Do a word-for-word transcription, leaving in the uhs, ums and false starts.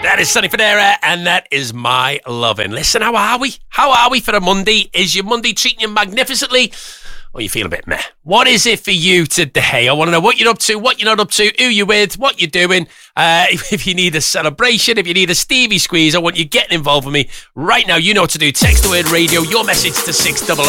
that is Sonny Fodera, and that is My Lovin'. Listen, how are we? How are we for a Monday? Is your Monday treating you magnificently? Or you feel a bit meh? What is it for you today? I want to know what you're up to, what you're not up to, who you're with, what you're doing. Uh, if, if you need a celebration, if you need a Stevie squeeze, I want you getting involved with me right now. You know what to do. Text the word radio, your message to six double